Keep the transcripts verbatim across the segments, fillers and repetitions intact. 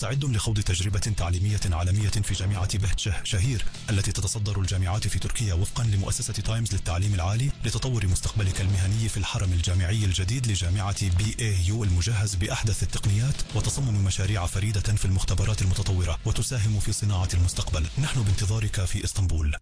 مستعد لخوض تجربة تعليمية عالمية في جامعة بهتشه شهير التي تتصدر الجامعات في تركيا وفقا لمؤسسة تايمز للتعليم العالي لتطور مستقبلك المهني في الحرم الجامعي الجديد لجامعة بي اي يو المجهز بأحدث التقنيات وتصمم مشاريع فريدة في المختبرات المتطورة وتساهم في صناعة المستقبل. نحن بانتظارك في اسطنبول.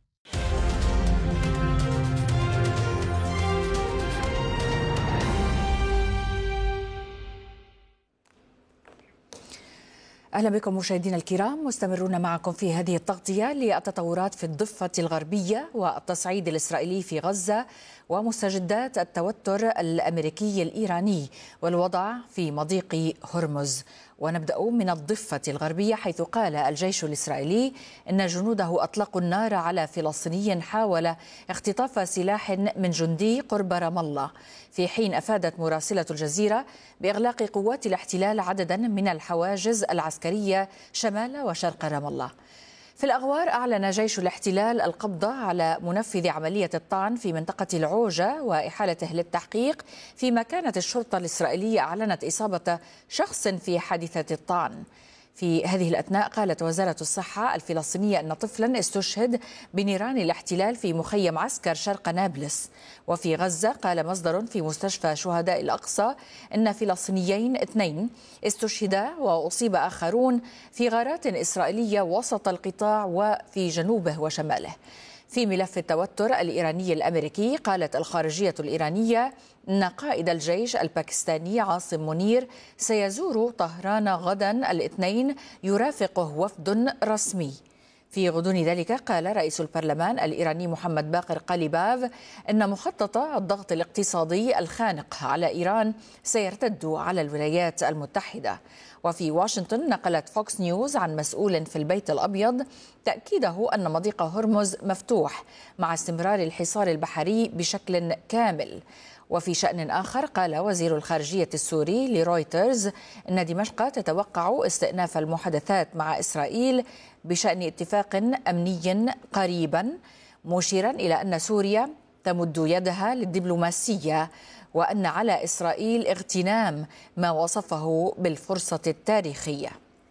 أهلا بكم مشاهدينا الكرام، مستمرون معكم في هذه التغطية للتطورات في الضفة الغربية والتصعيد الإسرائيلي في غزة ومستجدات التوتر الأمريكي الإيراني والوضع في مضيق هرمز. ونبدأ من الضفة الغربية حيث قال الجيش الإسرائيلي إن جنوده أطلقوا النار على فلسطيني حاول اختطاف سلاح من جندي قرب رام الله، في حين أفادت مراسلة الجزيرة بإغلاق قوات الاحتلال عددا من الحواجز العسكرية شمال وشرق رام الله. في الأغوار أعلن جيش الاحتلال القبض على منفذ عملية الطعن في منطقة العوجة وإحالته للتحقيق، فيما كانت الشرطة الإسرائيلية أعلنت إصابة شخص في حادثة الطعن. في هذه الأثناء قالت وزارة الصحة الفلسطينية أن طفلا استشهد بنيران الاحتلال في مخيم عسكر شرق نابلس. وفي غزة قال مصدر في مستشفى شهداء الأقصى أن فلسطينيين اثنين استشهدا وأصيب آخرون في غارات إسرائيلية وسط القطاع وفي جنوبه وشماله. في ملف التوتر الإيراني الأمريكي قالت الخارجية الإيرانية أن قائد الجيش الباكستاني عاصم منير سيزور طهران غدا الاثنين يرافقه وفد رسمي. في غضون ذلك قال رئيس البرلمان الإيراني محمد باقر قليباف أن مخطط الضغط الاقتصادي الخانق على إيران سيرتد على الولايات المتحدة. وفي واشنطن نقلت فوكس نيوز عن مسؤول في البيت الأبيض تأكيده أن مضيق هرمز مفتوح مع استمرار الحصار البحري بشكل كامل. وفي شأن آخر قال وزير الخارجية السوري لرويترز أن دمشق تتوقع استئناف المحادثات مع إسرائيل بشأن اتفاق أمني قريبا، مشيرا إلى أن سوريا تمد يدها للدبلوماسية وأن على إسرائيل اغتنام ما وصفه بالفرصة التاريخية.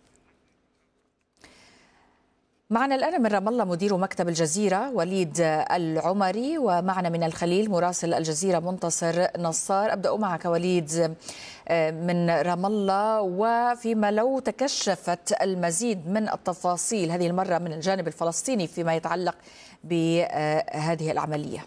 معنا الآن من رام الله مدير مكتب الجزيرة وليد العمري، ومعنا من الخليل مراسل الجزيرة منتصر نصار. أبدأ معك وليد من رام الله، وفيما لو تكشفت المزيد من التفاصيل هذه المرة من الجانب الفلسطيني فيما يتعلق بهذه العملية.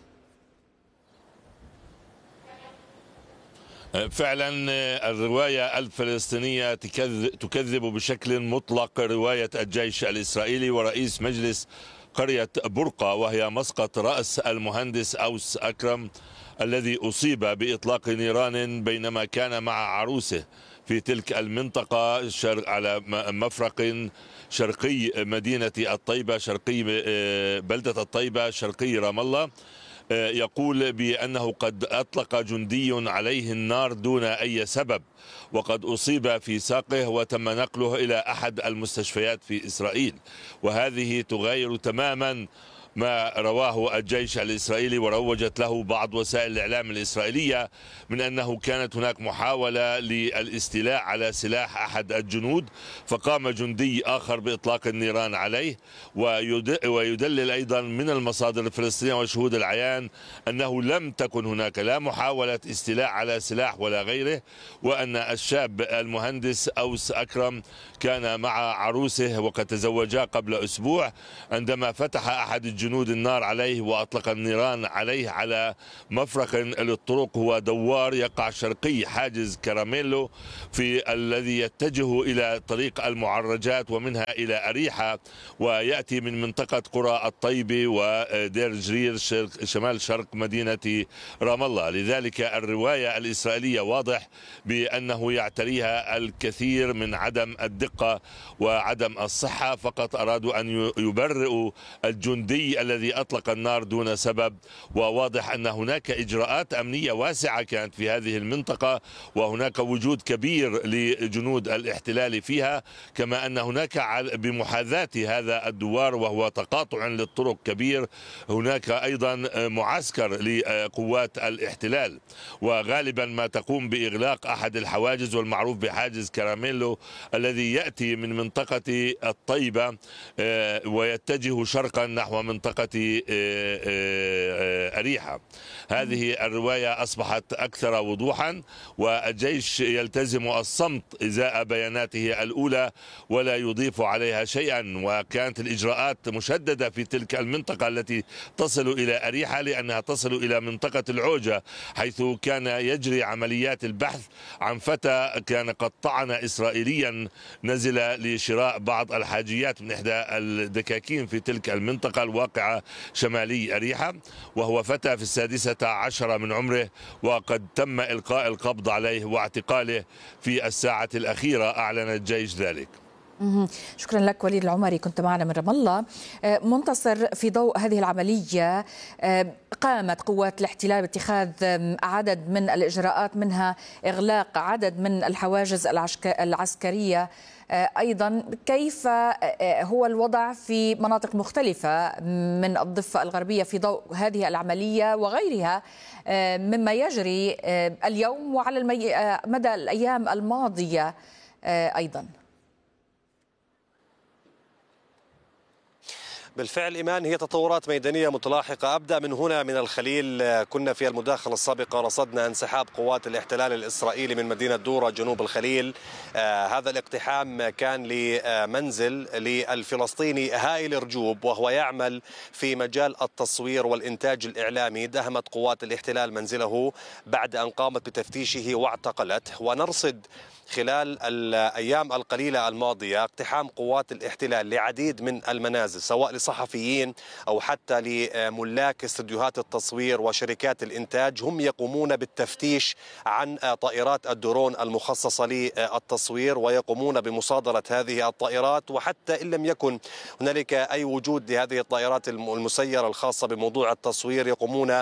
فعلا الرواية الفلسطينية تكذب بشكل مطلق رواية الجيش الإسرائيلي ورئيس مجلس قرية برقة، وهي مسقط رأس المهندس أوس أكرم الذي أصيب بإطلاق نيران بينما كان مع عروسه في تلك المنطقة على مفرق شرقي مدينة الطيبة، شرقي بلدة الطيبة، شرقي رام الله. يقول بأنه قد أطلق جندي عليه النار دون أي سبب، وقد أصيب في ساقه وتم نقله إلى أحد المستشفيات في إسرائيل. وهذه تغاير تماما ما رواه الجيش الإسرائيلي وروجت له بعض وسائل الإعلام الإسرائيلية من أنه كانت هناك محاولة للاستيلاء على سلاح أحد الجنود، فقام جندي آخر بإطلاق النيران عليه. ويدلل أيضا من المصادر الفلسطينية وشهود العيان أنه لم تكن هناك لا محاولة استيلاء على سلاح ولا غيره، وأن الشاب المهندس أوس أكرم كان مع عروسه وقد تزوجا قبل أسبوع عندما فتح أحد الجنود جنود النار عليه وأطلق النيران عليه على مفرق للطرق، هو دوار يقع شرقي حاجز كراميلو في الذي يتجه إلى طريق المعرجات ومنها إلى أريحة، ويأتي من منطقة قرى الطيبة ودير جرير شمال شرق مدينة رام الله. لذلك الرواية الإسرائيلية واضح بأنه يعتريها الكثير من عدم الدقة وعدم الصحة، فقط أرادوا أن يبرئوا الجندي الحوثي الذي أطلق النار دون سبب. وواضح أن هناك إجراءات أمنية واسعة كانت في هذه المنطقة، وهناك وجود كبير لجنود الاحتلال فيها، كما أن هناك بمحاذاة هذا الدوار وهو تقاطع للطرق كبير هناك أيضا معسكر لقوات الاحتلال، وغالبا ما تقوم بإغلاق أحد الحواجز والمعروف بحاجز كراميلو الذي يأتي من منطقة الطيبة ويتجه شرقا نحو منطقة أريحة. هذه الرواية أصبحت أكثر وضوحا، والجيش يلتزم الصمت إزاء بياناته الأولى ولا يضيف عليها شيئا. وكانت الإجراءات مشددة في تلك المنطقة التي تصل إلى أريحة، لأنها تصل إلى منطقة العوجة، حيث كان يجري عمليات البحث عن فتى كان قد طعن إسرائيليا نزل لشراء بعض الحاجيات من إحدى الدكاكين في تلك المنطقة الواقعة شمالي أريحة، وهو فتى في السادسة عشرة من عمره، وقد تم إلقاء القبض عليه واعتقاله في الساعة الأخيرة، أعلن الجيش ذلك. شكرا لك وليد العمري، كنت معنا من رام الله. منتصر، في ضوء هذه العملية قامت قوات الاحتلال باتخاذ عدد من الإجراءات، منها إغلاق عدد من الحواجز العسكرية أيضا. كيف هو الوضع في مناطق مختلفة من الضفة الغربية في ضوء هذه العملية وغيرها مما يجري اليوم وعلى مدى الأيام الماضية أيضا؟ بالفعل إيمان، هي تطورات ميدانية متلاحقة. أبدأ من هنا من الخليل. كنا في المداخلة السابقة رصدنا انسحاب قوات الاحتلال الإسرائيلي من مدينة دورة جنوب الخليل. آه هذا الاقتحام كان لمنزل للفلسطيني هائل رجوب، وهو يعمل في مجال التصوير والإنتاج الإعلامي. دهمت قوات الاحتلال منزله بعد أن قامت بتفتيشه واعتقلته. ونرصد خلال الأيام القليلة الماضية اقتحام قوات الاحتلال لعديد من المنازل، سواء لصحفيين أو حتى لملاك استديوهات التصوير وشركات الإنتاج. هم يقومون بالتفتيش عن طائرات الدرون المخصصة للتصوير، ويقومون بمصادرة هذه الطائرات. وحتى إن لم يكن هنالك أي وجود لهذه الطائرات المسيرة الخاصة بموضوع التصوير، يقومون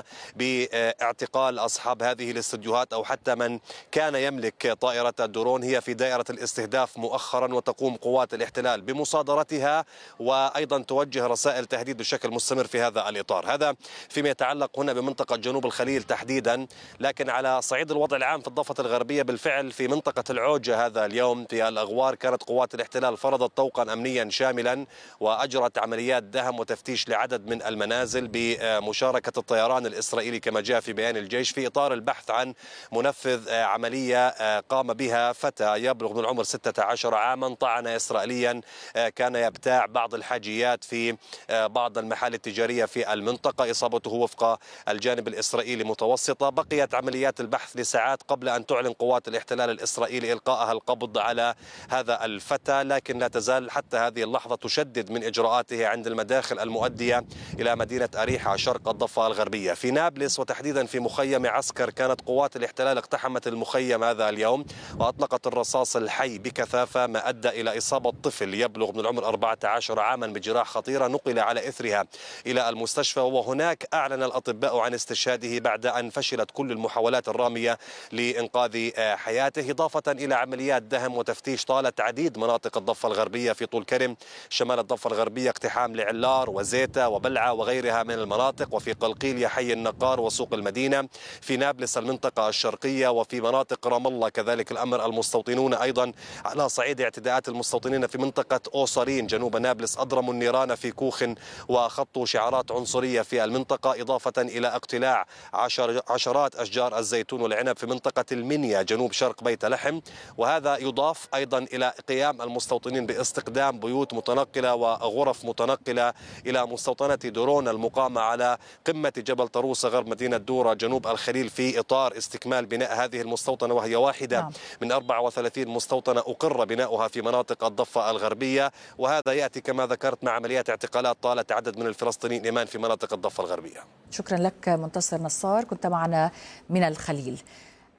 باعتقال أصحاب هذه الاستديوهات أو حتى من كان يملك طائرة الدرون. هي في دائرة الاستهداف مؤخرا، وتقوم قوات الاحتلال بمصادرتها، وأيضا توجه رسائل تهديد بشكل مستمر في هذا الإطار. هذا فيما يتعلق هنا بمنطقة جنوب الخليل تحديدا. لكن على صعيد الوضع العام في الضفة الغربية، بالفعل في منطقة العوجة هذا اليوم في الأغوار كانت قوات الاحتلال فرضت طوقا أمنيا شاملا، وأجرت عمليات دهم وتفتيش لعدد من المنازل بمشاركة الطيران الإسرائيلي كما جاء في بيان الجيش، في إطار البحث عن منفذ عملية قام بها فتى يبلغ من العمر ستة عشر عاما، طعن إسرائيليا كان يبتاع بعض الحاجيات في بعض المحال التجارية في المنطقة. إصابته وفق الجانب الإسرائيلي متوسطة. بقيت عمليات البحث لساعات قبل أن تعلن قوات الاحتلال الإسرائيلي إلقاءها القبض على هذا الفتى، لكن لا تزال حتى هذه اللحظة تشدد من إجراءاته عند المداخل المؤدية إلى مدينة أريحة شرق الضفة الغربية. في نابلس وتحديدا في مخيم عسكر كانت قوات الاحتلال اقتحمت المخيم هذا اليوم، وأطلقت الرصاص الحي بكثافة، ما أدى إلى إصابة طفل يبلغ من العمر أربعة عشر عاما بجراح خطيرة، نقل على إثرها إلى المستشفى. وهناك أعلن الأطباء عن استشهاده بعد أن فشلت كل المحاولات الرامية لإنقاذ حياته، إضافة إلى عمليات دهم وتفتيش طالت عديد مناطق الضفة الغربية. في طول كرم شمال الضفة الغربية اقتحام لعلار وزيتا وبلعة وغيرها من المناطق، وفي قلقيلية حي النقار وسوق المدينة، في نابلس المنطقة الشرقية، وفي مناطق رام الله كذلك الأمر. المستوطنون أيضا على صعيد اعتداءات المستوطنين في منطقة أوصرين جنوب نابلس أضرموا النيران في كوخ وخطوا شعارات عنصرية في المنطقة، إضافة إلى اقتلاع عشر عشرات أشجار الزيتون والعنب في منطقة المنيا جنوب شرق بيت لحم. وهذا يضاف أيضا إلى قيام المستوطنين باستقدام بيوت متنقلة وغرف متنقلة إلى مستوطنة درون المقامة على قمة جبل طروسة غرب مدينة دورة جنوب الخليل، في إطار استكمال بناء هذه المستوطنة، وهي واحدة نعم. من أربعة وثلاثين مستوطنة أقر بناؤها في مناطق الضفة الغربية. وهذا يأتي كما ذكرت مع عمليات اعتقالات طالت عدد من الفلسطينيين إيمان في مناطق الضفة الغربية. شكرا لك منتصر نصار، كنت معنا من الخليل.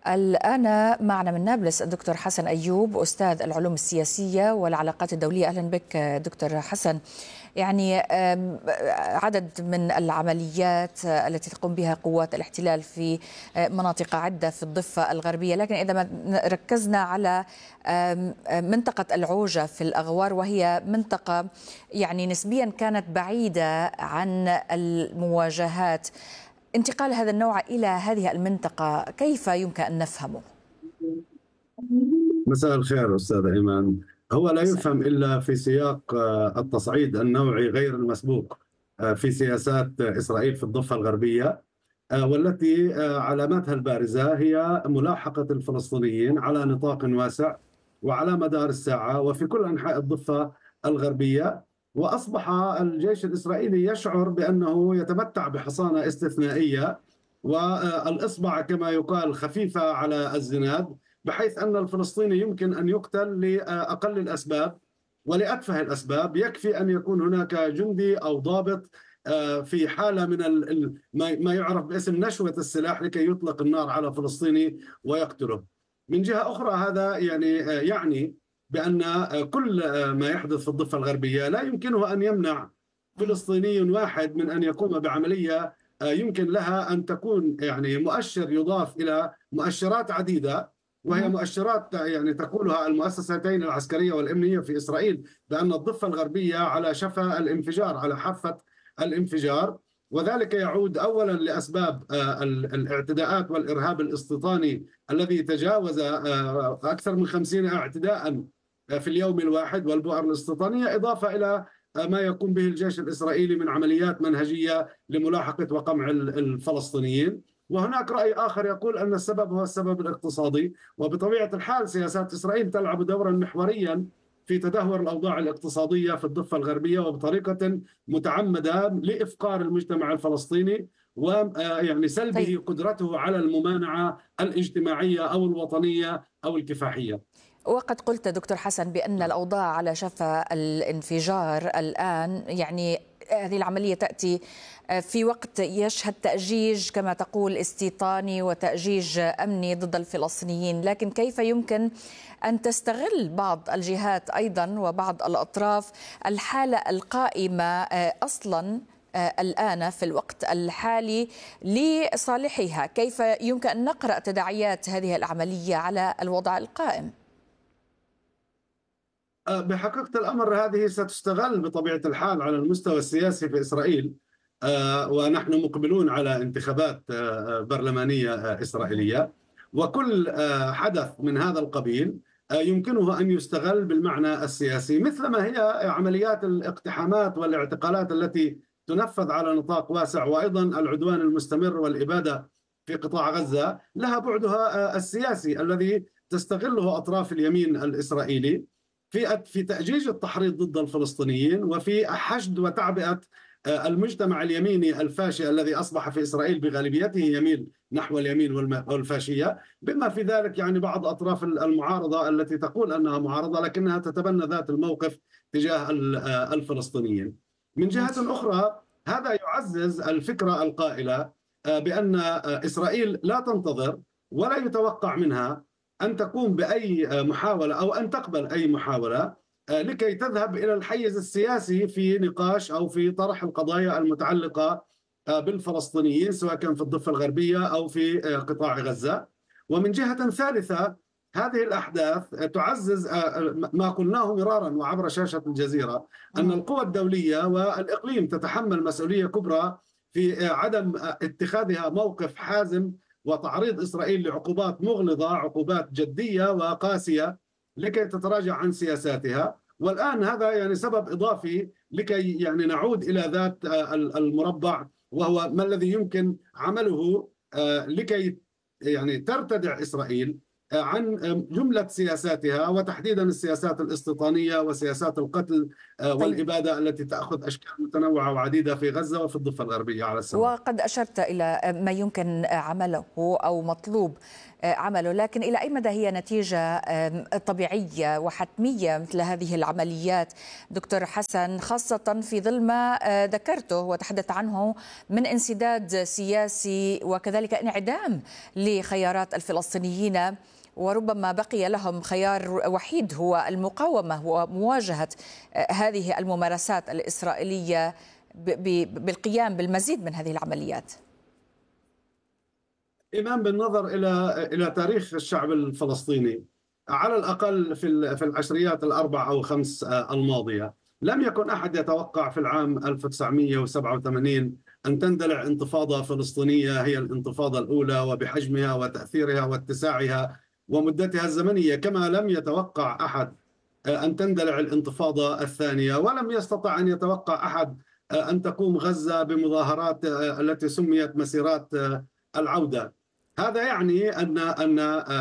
الآن معنا من نابلس الدكتور حسن أيوب، أستاذ العلوم السياسية والعلاقات الدولية. أهلا بك دكتور حسن. يعني عدد من العمليات التي تقوم بها قوات الاحتلال في مناطق عدة في الضفة الغربية، لكن إذا ما ركزنا على منطقة العوجة في الأغوار، وهي منطقة يعني نسبيا كانت بعيدة عن المواجهات، انتقال هذا النوع إلى هذه المنطقة كيف يمكن أن نفهمه؟ مساء الخير أستاذ إيمان. هو لا يفهم إلا في سياق التصعيد النوعي غير المسبوق في سياسات إسرائيل في الضفة الغربية، والتي علاماتها البارزة هي ملاحقة الفلسطينيين على نطاق واسع وعلى مدار الساعة وفي كل أنحاء الضفة الغربية. وأصبح الجيش الإسرائيلي يشعر بأنه يتمتع بحصانة استثنائية والإصبع كما يقال خفيفة على الزناد، بحيث أن الفلسطيني يمكن أن يقتل لأقل الأسباب ولأتفه الأسباب. يكفي أن يكون هناك جندي أو ضابط في حالة من ما يعرف باسم نشوة السلاح لكي يطلق النار على فلسطيني ويقتله. من جهة أخرى هذا يعني يعني بأن كل ما يحدث في الضفة الغربية لا يمكنه أن يمنع فلسطيني واحد من أن يقوم بعملية يمكن لها أن تكون يعني مؤشر يضاف إلى مؤشرات عديدة، وهي مؤشرات يعني تقولها المؤسستين العسكرية والأمنية في إسرائيل بأن الضفة الغربية على شفا الانفجار، على حافة الانفجار. وذلك يعود أولا لأسباب الاعتداءات والإرهاب الاستيطاني الذي تجاوز أكثر من خمسين اعتداء في اليوم الواحد والبؤر الاستيطانية، إضافة إلى ما يقوم به الجيش الإسرائيلي من عمليات منهجية لملاحقة وقمع الفلسطينيين. وهناك رأي آخر يقول أن السبب هو السبب الاقتصادي، وبطبيعة الحال سياسات إسرائيل تلعب دورا محوريا في تدهور الأوضاع الاقتصادية في الضفة الغربية وبطريقة متعمدة لإفقار المجتمع الفلسطيني ويعني سلبه طيب. قدرته على الممانعة الاجتماعية أو الوطنية أو الكفاحية. وقد قلت دكتور حسن بأن الأوضاع على شفا الانفجار الآن، يعني هذه العملية تأتي في وقت يشهد تأجيج كما تقول استيطاني وتأجيج أمني ضد الفلسطينيين، لكن كيف يمكن أن تستغل بعض الجهات أيضا وبعض الأطراف الحالة القائمة أصلا الآن في الوقت الحالي لصالحها؟ كيف يمكن أن نقرأ تداعيات هذه العملية على الوضع القائم؟ بحقيقة الأمر هذه ستستغل بطبيعة الحال على المستوى السياسي في إسرائيل، ونحن مقبلون على انتخابات برلمانية إسرائيلية، وكل حدث من هذا القبيل يمكنه أن يستغل بالمعنى السياسي، مثلما هي عمليات الاقتحامات والاعتقالات التي تنفذ على نطاق واسع، وأيضا العدوان المستمر والإبادة في قطاع غزة لها بعدها السياسي الذي تستغله أطراف اليمين الإسرائيلي في في تأجيج التحريض ضد الفلسطينيين وفي حشد وتعبئة المجتمع اليميني الفاشي الذي أصبح في إسرائيل بغالبيته يميل نحو اليمين والفاشية، بما في ذلك يعني بعض أطراف المعارضة التي تقول أنها معارضة لكنها تتبنى ذات الموقف تجاه الفلسطينيين. من جهة أخرى هذا يعزز الفكرة القائلة بأن إسرائيل لا تنتظر ولا يتوقع منها أن تقوم بأي محاولة أو أن تقبل أي محاولة لكي تذهب إلى الحيز السياسي في نقاش أو في طرح القضايا المتعلقة بالفلسطينيين سواء كان في الضفة الغربية أو في قطاع غزة. ومن جهة ثالثة هذه الأحداث تعزز ما قلناه مرارا وعبر شاشة الجزيرة أن القوى الدولية والإقليم تتحمل مسؤولية كبرى في عدم اتخاذها موقف حازم وتعريض إسرائيل لعقوبات مغلظة، عقوبات جدية وقاسية لكي تتراجع عن سياساتها. والآن هذا يعني سبب إضافي لكي يعني نعود إلى ذات المربع، وهو ما الذي يمكن عمله لكي يعني ترتدع إسرائيل عن جملة سياساتها وتحديدا السياسات الاستيطانية وسياسات القتل والإبادة التي تأخذ أشكال متنوعة وعديدة في غزة وفي الضفة الغربية على السواء. وقد أشرت إلى ما يمكن عمله أو مطلوب عمله، لكن إلى أي مدى هي نتيجة طبيعية وحتمية مثل هذه العمليات دكتور حسن، خاصة في ظل ما ذكرته وتحدث عنه من انسداد سياسي وكذلك انعدام لخيارات الفلسطينيين، وربما بقي لهم خيار وحيد هو المقاومة ومواجهة هذه الممارسات الإسرائيلية بالقيام بالمزيد من هذه العمليات؟ إيمان، بالنظر إلى إلى تاريخ الشعب الفلسطيني على الأقل في في العشريات الأربع أو خمس الماضية، لم يكن أحد يتوقع في العام ألف وتسعمئة وسبعة وثمانين أن تندلع انتفاضة فلسطينية هي الانتفاضة الأولى وبحجمها وتأثيرها واتساعها ومدتها الزمنية، كما لم يتوقع أحد أن تندلع الانتفاضة الثانية، ولم يستطع أن يتوقع أحد أن تقوم غزة بمظاهرات التي سميت مسيرات العودة. هذا يعني أن أن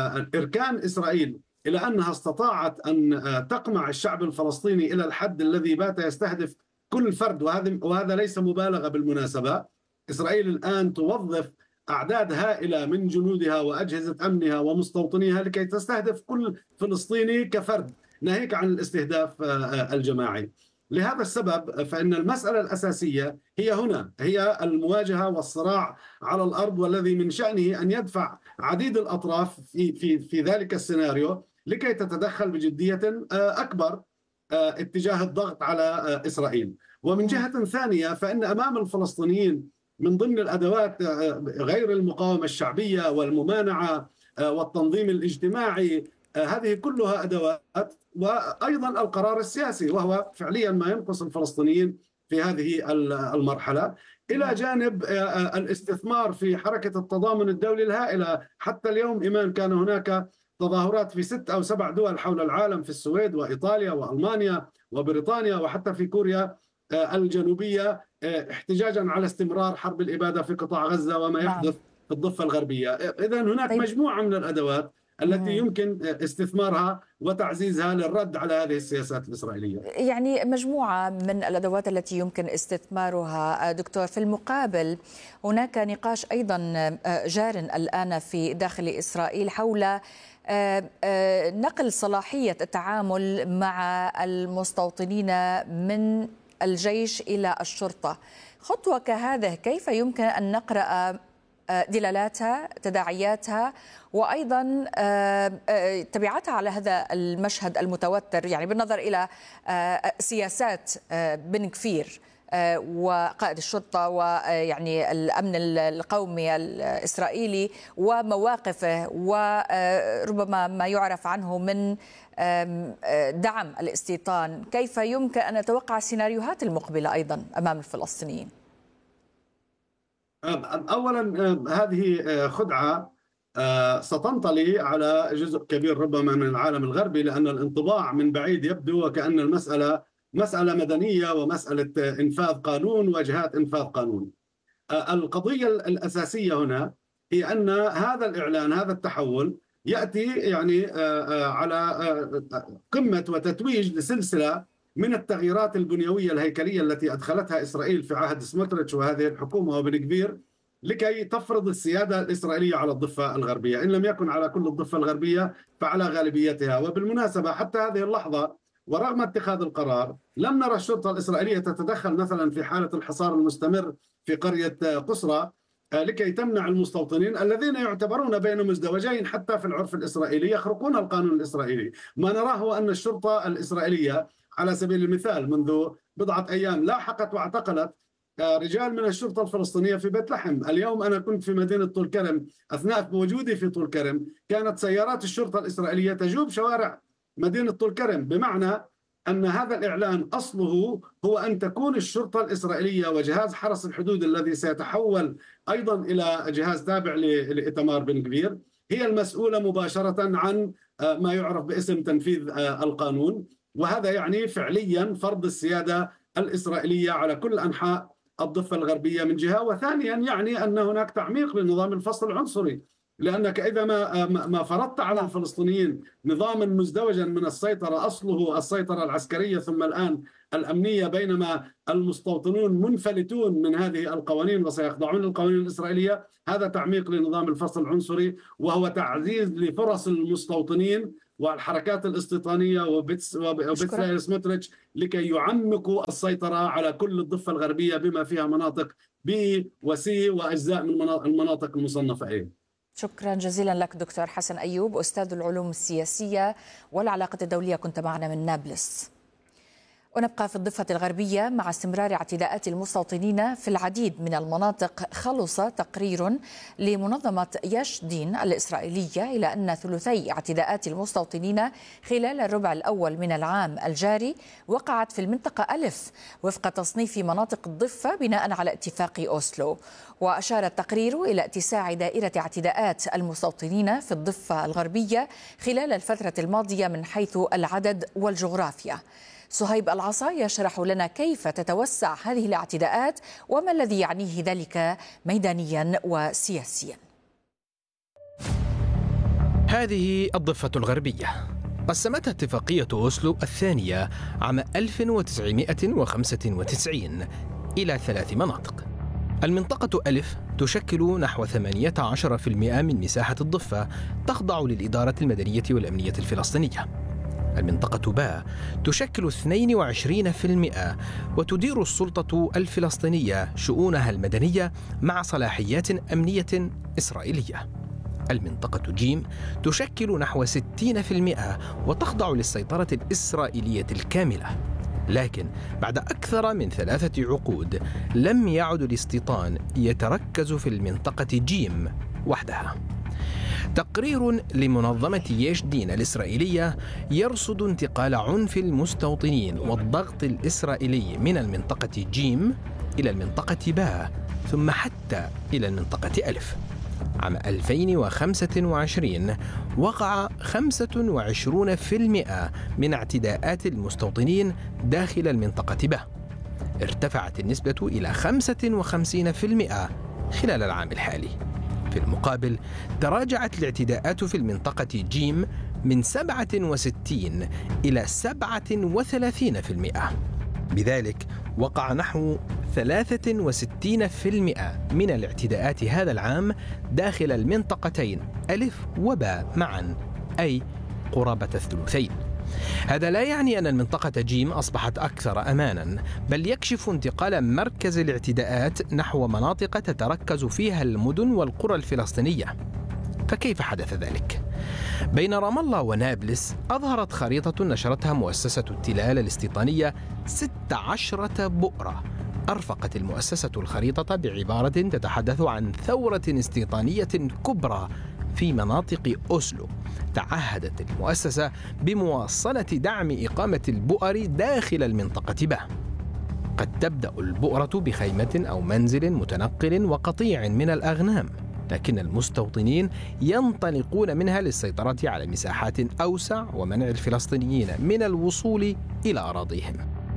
إركان إسرائيل إلى أنها استطاعت أن تقمع الشعب الفلسطيني إلى الحد الذي بات يستهدف كل فرد، وهذا وهذا ليس مبالغة بالمناسبة. إسرائيل الآن توظف أعداد هائلة من جنودها وأجهزة أمنها ومستوطنيها لكي تستهدف كل فلسطيني كفرد، ناهيك عن الاستهداف الجماعي. لهذا السبب فإن المسألة الأساسية هي هنا، هي المواجهة والصراع على الأرض، والذي من شأنه أن يدفع عديد الأطراف في في في ذلك السيناريو لكي تتدخل بجدية أكبر اتجاه الضغط على إسرائيل. ومن جهة ثانية فإن أمام الفلسطينيين من ضمن الأدوات غير المقاومة الشعبية والممانعة والتنظيم الاجتماعي، هذه كلها أدوات، وأيضا القرار السياسي، وهو فعليا ما ينقص الفلسطينيين في هذه المرحلة، إلى جانب الاستثمار في حركة التضامن الدولي الهائلة. حتى اليوم إيمان كان هناك تظاهرات في ست أو سبع دول حول العالم، في السويد وإيطاليا وألمانيا وبريطانيا وحتى في كوريا الجنوبية، احتجاجا على استمرار حرب الإبادة في قطاع غزة وما يحدث في الضفة الغربية. إذن هناك طيب. مجموعة من الأدوات التي يمكن استثمارها وتعزيزها للرد على هذه السياسات الإسرائيلية. يعني مجموعة من الأدوات التي يمكن استثمارها. دكتور، في المقابل هناك نقاش أيضا جار الآن في داخل إسرائيل حول نقل صلاحية التعامل مع المستوطنين من الجيش إلى الشرطة. خطوة كهذه كيف يمكن أن نقرأ دلالاتها، تداعياتها، وأيضا تبعاتها على هذا المشهد المتوتر، يعني بالنظر إلى سياسات بن كفير وقائد الشرطة ويعني الأمن القومي الإسرائيلي ومواقفه وربما ما يعرف عنه من دعم الاستيطان؟ كيف يمكن أن نتوقع السيناريوهات المقبلة أيضا أمام الفلسطينيين؟ أولا هذه خدعة ستنطلي على جزء كبير ربما من العالم الغربي، لأن الانطباع من بعيد يبدو وكأن المسألة مسألة مدنية ومسألة إنفاذ قانون وجهات إنفاذ قانون. القضية الأساسية هنا هي أن هذا الإعلان، هذا التحول يأتي يعني على قمة وتتويج لسلسلة من التغييرات البنيوية الهيكلية التي أدخلتها إسرائيل في عهد سموتريتش وهذه الحكومة وبن كفير لكي تفرض السيادة الإسرائيلية على الضفة الغربية، إن لم يكن على كل الضفة الغربية فعلى غالبيتها. وبالمناسبة حتى هذه اللحظة ورغم اتخاذ القرار لم نرى الشرطة الإسرائيلية تتدخل مثلا في حالة الحصار المستمر في قرية قسرة لكي تمنع المستوطنين الذين يعتبرون بين مزدوجين حتى في العرف الإسرائيلي يخرقون القانون الإسرائيلي. ما نراه هو أن الشرطة الإسرائيلية على سبيل المثال منذ بضعة أيام لاحقت واعتقلت رجال من الشرطة الفلسطينية في بيت لحم. اليوم أنا كنت في مدينة طول كرم، أثناء وجودي في طول كرم كانت سيارات الشرطة الإسرائيلية تجوب شوارع مدينة طول كرم، بمعنى أن هذا الإعلان أصله هو أن تكون الشرطة الإسرائيلية وجهاز حرس الحدود الذي سيتحول أيضا إلى جهاز تابع لإيتمار بن كفير هي المسؤولة مباشرة عن ما يعرف باسم تنفيذ القانون، وهذا يعني فعليا فرض السيادة الإسرائيلية على كل أنحاء الضفة الغربية من جهة، وثانيا يعني أن هناك تعميق لنظام الفصل العنصري لأنك إذا ما ما فرضت على الفلسطينيين نظاما مزدوجا من السيطرة، أصله السيطرة العسكرية ثم الآن الأمنية، بينما المستوطنون منفلتون من هذه القوانين وسيخضعون للقوانين الإسرائيلية، هذا تعميق لنظام الفصل العنصري، وهو تعزيز لفرص المستوطنين والحركات الاستيطانية وبتسليل سموتريتش لكي يعمقوا السيطرة على كل الضفة الغربية بما فيها مناطق بي وسي وأجزاء من المناطق المصنفة A. شكرا جزيلا لك دكتور حسن أيوب، أستاذ العلوم السياسية والعلاقات الدولية، كنت معنا من نابلس. ونبقى في الضفة الغربية مع استمرار اعتداءات المستوطنين في العديد من المناطق. خلص تقرير لمنظمة ياش دين الإسرائيلية إلى أن ثلثي اعتداءات المستوطنين خلال الربع الأول من العام الجاري وقعت في المنطقة ألف وفق تصنيف مناطق الضفة بناء على اتفاق أوسلو. وأشار التقرير إلى اتساع دائرة اعتداءات المستوطنين في الضفة الغربية خلال الفترة الماضية من حيث العدد والجغرافيا. صهيب العصا يشرح لنا كيف تتوسع هذه الاعتداءات وما الذي يعنيه ذلك ميدانيا وسياسيا. هذه الضفة الغربية قسمتها اتفاقية أوسلو الثانية عام ألف وتسعمائة وخمسة وتسعين إلى ثلاث مناطق. المنطقة ألف تشكل نحو ثمانية عشر بالمئة من مساحة الضفة، تخضع للإدارة المدنية والأمنية الفلسطينية. المنطقة باء تشكل اثنين وعشرين بالمئة وتدير السلطة الفلسطينية شؤونها المدنية مع صلاحيات أمنية إسرائيلية. المنطقة جيم تشكل نحو ستين بالمئة وتخضع للسيطرة الإسرائيلية الكاملة. لكن بعد أكثر من ثلاثة عقود لم يعد الاستيطان يتركز في المنطقة جيم وحدها. تقرير لمنظمة ياش دين الإسرائيلية يرصد انتقال عنف المستوطنين والضغط الإسرائيلي من المنطقة جيم إلى المنطقة باء ثم حتى إلى المنطقة ألف. عام ألفين وخمسة وعشرين وقع خمسة وعشرين بالمئة من اعتداءات المستوطنين داخل المنطقة باء. ارتفعت النسبة إلى خمسة وخمسين بالمئة خلال العام الحالي. في المقابل تراجعت الاعتداءات في المنطقة جيم من سبعة وستين إلى سبعة وثلاثين بالمئة. بذلك وقع نحو ثلاثة وستين بالمئة من الاعتداءات هذا العام داخل المنطقتين ألف وباء معا، أي قرابة الثلثين. هذا لا يعني أن المنطقة جيم أصبحت أكثر أمانا، بل يكشف انتقال مركز الاعتداءات نحو مناطق تتركز فيها المدن والقرى الفلسطينية. فكيف حدث ذلك؟ بين رام الله ونابلس أظهرت خريطة نشرتها مؤسسة التلال الاستيطانية ست عشرة بؤرة. أرفقت المؤسسة الخريطة بعبارة تتحدث عن ثورة استيطانية كبرى في مناطق أوسلو. تعهدت المؤسسة بمواصلة دعم إقامة البؤر داخل المنطقة باء. قد تبدأ البؤرة بخيمة أو منزل متنقل وقطيع من الأغنام، لكن المستوطنين ينطلقون منها للسيطرة على مساحات أوسع ومنع الفلسطينيين من الوصول إلى أراضيهم.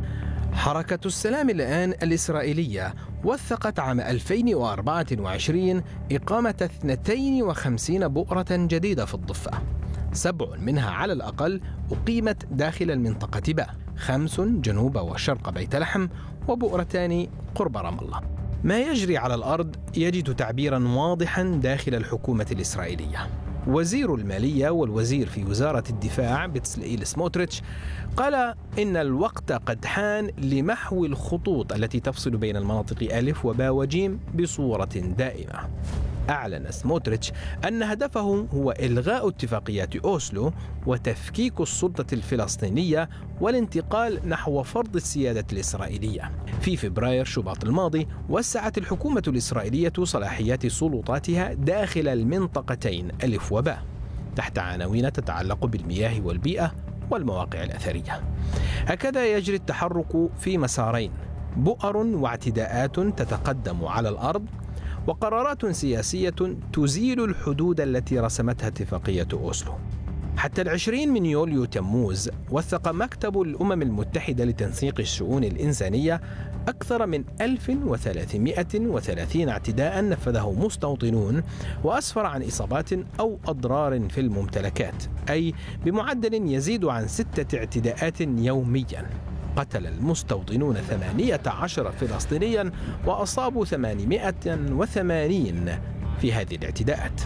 حركة السلام الآن الإسرائيلية وثقت عام ألفين وأربعة وعشرين إقامة اثنتين وخمسين بؤرة جديدة في الضفة. سبع منها على الأقل أقيمت داخل المنطقة باء، خمس جنوب وشرق بيت لحم، وبؤرتان قرب رام الله. ما يجري على الأرض يجد تعبيرا واضحا داخل الحكومة الإسرائيلية. وزير المالية والوزير في وزارة الدفاع بتسليل سموتريتش قال إن الوقت قد حان لمحو الخطوط التي تفصل بين المناطق ألف وباء وجيم بصورة دائمة. أعلن سموتريتش أن هدفه هو إلغاء اتفاقيات أوسلو وتفكيك السلطة الفلسطينية والانتقال نحو فرض السيادة الإسرائيلية. في فبراير شباط الماضي وسعت الحكومة الإسرائيلية صلاحيات سلطاتها داخل المنطقتين ألف وباء تحت عناوين تتعلق بالمياه والبيئة والمواقع الأثرية. هكذا يجري التحرك في مسارين: بؤر واعتداءات تتقدم على الأرض، وقرارات سياسية تزيل الحدود التي رسمتها اتفاقية أوسلو. حتى العشرين من يوليو تموز وثق مكتب الأمم المتحدة لتنسيق الشؤون الإنسانية أكثر من ألف وثلاثمائة وثلاثين اعتداء نفذه مستوطنون، وأسفر عن إصابات أو أضرار في الممتلكات، أي بمعدل يزيد عن ستة اعتداءات يوميا. قتل المستوطنون ثمانية عشر فلسطينيا وأصابوا ثمانمائة وثمانين في هذه الاعتداءات.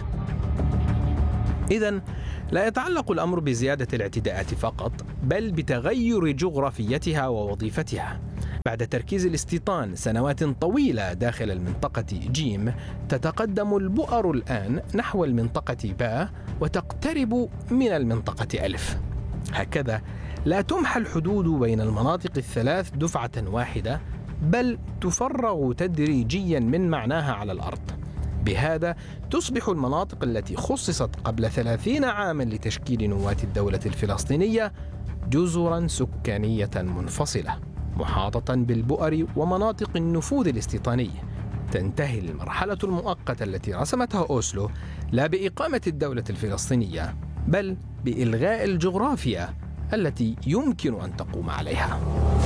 إذن لا يتعلق الأمر بزيادة الاعتداءات فقط، بل بتغير جغرافيتها ووظيفتها. بعد تركيز الاستيطان سنوات طويلة داخل المنطقة جيم، تتقدم البؤر الآن نحو المنطقة باء وتقترب من المنطقة ألف. هكذا لا تمحى الحدود بين المناطق الثلاث دفعة واحدة، بل تفرغ تدريجيا من معناها على الأرض. بهذا تصبح المناطق التي خصصت قبل ثلاثين عاما لتشكيل نواة الدولة الفلسطينية جزرا سكانية منفصلة محاطة بالبؤر ومناطق النفوذ الاستيطاني. تنتهي المرحلة المؤقتة التي رسمتها أوسلو لا بإقامة الدولة الفلسطينية، بل بإلغاء الجغرافيا التي يمكن أن تقوم عليها.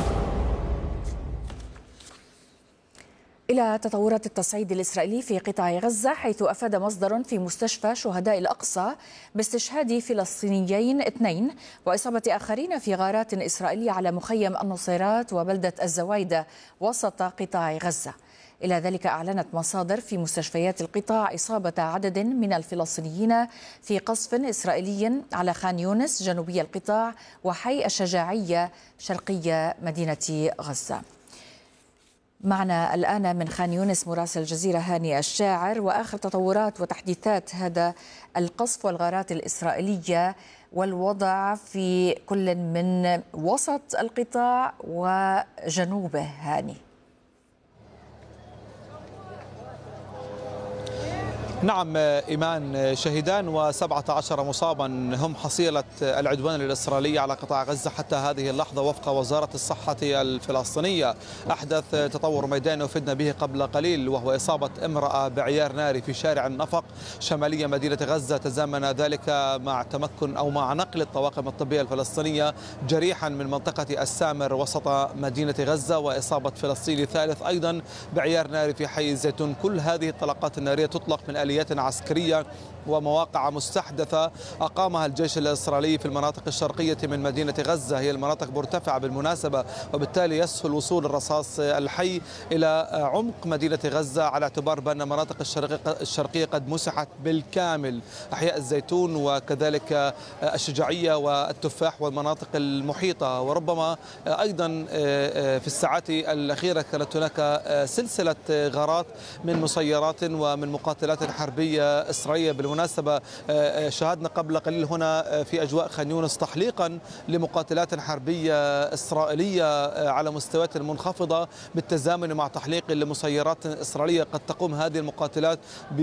إلى تطورات التصعيد الإسرائيلي في قطاع غزة، حيث أفاد مصدر في مستشفى شهداء الأقصى باستشهاد فلسطينيين اثنين وإصابة آخرين في غارات إسرائيلية على مخيم النصيرات وبلدة الزوايدة وسط قطاع غزة. إلى ذلك أعلنت مصادر في مستشفيات القطاع إصابة عدد من الفلسطينيين في قصف إسرائيلي على خان يونس جنوبي القطاع وحي الشجاعية شرقية مدينة غزة. معنا الآن من خان يونس مراسل الجزيرة هاني الشاعر، وآخر تطورات وتحديثات هذا القصف والغارات الإسرائيلية والوضع في كل من وسط القطاع وجنوبه. هاني. نعم إيمان، شهيدان وسبعة عشر مصابا هم حصيلة العدوان الإسرائيلي على قطاع غزة حتى هذه اللحظة وفق وزارة الصحة الفلسطينية. أحدث تطور ميداني وفدنا به قبل قليل وهو إصابة امرأة بعيار ناري في شارع النفق شمالية مدينة غزة، تزامن ذلك مع تمكن أو مع نقل الطواقم الطبية الفلسطينية جريحا من منطقة السامر وسط مدينة غزة، وإصابة فلسطيني ثالث أيضا بعيار ناري في حي الزيتون. كل هذه الطلقات النارية تطلق من آليات عسكرية ومواقع مستحدثة أقامها الجيش الإسرائيلي في المناطق الشرقية من مدينة غزة. هي المناطق مرتفعة بالمناسبة، وبالتالي يسهل وصول الرصاص الحي إلى عمق مدينة غزة، على اعتبار بأن المناطق الشرقية قد مسحت بالكامل. أحياء الزيتون وكذلك الشجاعية والتفاح والمناطق المحيطة. وربما أيضا في الساعات الأخيرة كانت هناك سلسلة غارات من مسيرات ومن مقاتلات حربية إسرائيلية. بالمناسبة شاهدنا قبل قليل هنا في أجواء خان يونس تحليقا لمقاتلات حربية إسرائيلية على مستويات منخفضة، بالتزامن مع تحليق لمسيرات إسرائيلية. قد تقوم هذه المقاتلات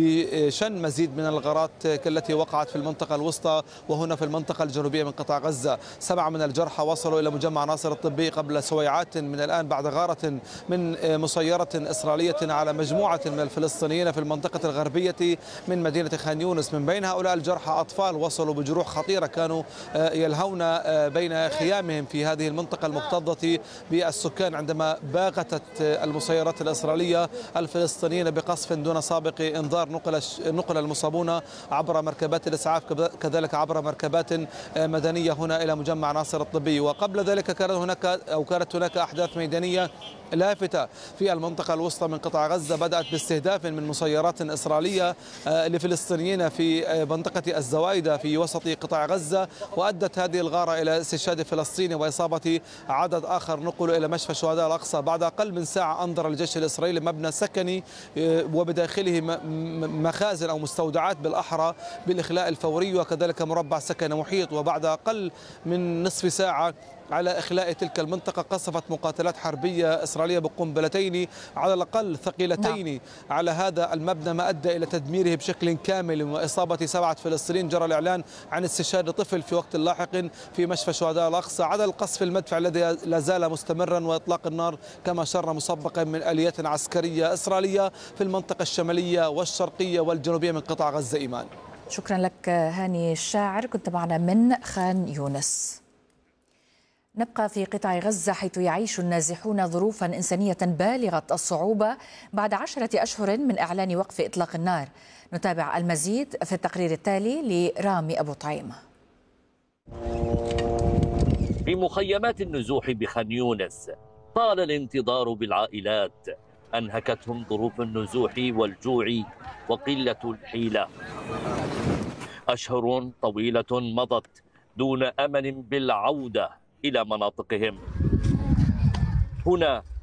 بشن مزيد من الغارات كالتي وقعت في المنطقة الوسطى وهنا في المنطقة الجنوبية من قطاع غزة. سبعة من الجرحى وصلوا إلى مجمع ناصر الطبي قبل سويعات من الآن بعد غارة من مسيرة إسرائيلية على مجموعة من الفلسطينيين في المنطقة الغربية من مدينة خان يونس. من بين هؤلاء الجرحى أطفال وصلوا بجروح خطيرة كانوا يلهون بين خيامهم في هذه المنطقة المكتظة بالسكان عندما باغتت المسيرات الإسرائيلية الفلسطينيين بقصف دون سابق إنذار. نقل نقل المصابون عبر مركبات الإسعاف كذلك عبر مركبات مدنية هنا إلى مجمع ناصر الطبي. وقبل ذلك كانت هناك أو كانت هناك أحداث ميدانية لافتة في المنطقة الوسطى من قطاع غزة، بدأت باستهداف من مسيرات إسرائيلية لفلسطينيين في منطقة الزوايدة في وسط قطاع غزة، وأدت هذه الغارة إلى استشهاد فلسطيني وإصابة عدد آخر نقلوا إلى مشفى شهداء الأقصى. بعد أقل من ساعة أنظر الجيش الإسرائيلي مبنى سكني وبداخله مخازن أو مستودعات بالأحرى بالإخلاء الفوري، وكذلك مربع سكني محيط. وبعد أقل من نصف ساعة على إخلاء تلك المنطقة قصفت مقاتلات حربية إسرائيلية بقنبلتين على الأقل ثقيلتين نعم. على هذا المبنى، ما أدى إلى تدميره بشكل كامل وإصابة سبعة فلسطينيين. جرى الإعلان عن استشهاد طفل في وقت لاحق في مشفى شهداء الأقصى. عدا القصف المدفع الذي لا زال مستمرا وإطلاق النار كما شر مسبقا من آليات عسكرية إسرائيلية في المنطقة الشمالية والشرقية والجنوبية من قطاع غزة. إيمان. شكرا لك هاني الشاعر، كنت معنا من خان يونس. نبقى في قطاع غزة حيث يعيش النازحون ظروفا إنسانية بالغة الصعوبة بعد عشرة أشهر من إعلان وقف إطلاق النار. نتابع المزيد في التقرير التالي لرامي أبو طعيمة. في مخيمات النزوح بخان يونس طال الانتظار بالعائلات، أنهكتهم ظروف النزوح والجوع وقلة الحيلة. أشهر طويلة مضت دون أمل بالعودة إلى مناطقهم. هنا